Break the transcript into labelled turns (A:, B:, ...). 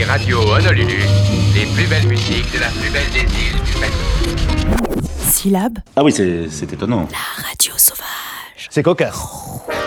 A: Radio Honolulu, les plus belles musiques de la plus belle des îles du Pacifique.
B: Syllabe.
C: Ah oui, c'est étonnant.
B: La radio sauvage.
D: C'est cocasse.